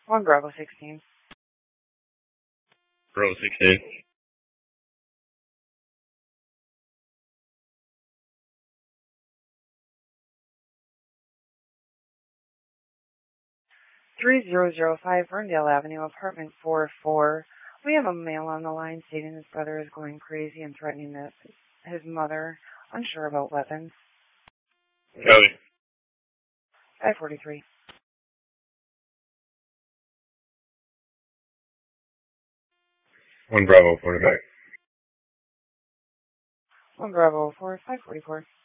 1 Bravo 16. Bravo 16. $3005 Ferndale Avenue, apartment 44. We have a male on the line stating his brother is going crazy and threatening his mother, unsure about weapons. Copy. 543. 1 Bravo 45. 1 Bravo 4, 544.